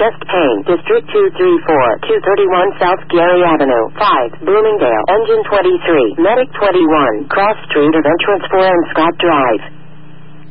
chest pain. District 234, 231 South Gary Avenue. 5, Bloomingdale. Engine 23, Medic 21, Cross Street of Entrance 4 and Scott Drive.